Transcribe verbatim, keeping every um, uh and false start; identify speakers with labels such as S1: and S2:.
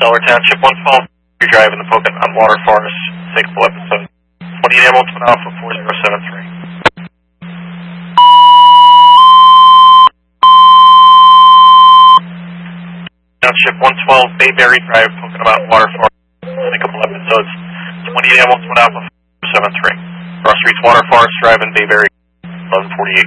S1: Delaware Township one twelve, you're driving the Pocono on Water Forest, Signal episode twenty-eight Hamilton Alpha four zero seven three. Township one twelve, Bayberry Drive, Pocono Mountain Water Forest, Signal episodes twenty-eight Hamilton Alpha four zero seven three. Cross Streets Water Forest Drive in Bayberry, eleven forty-eight.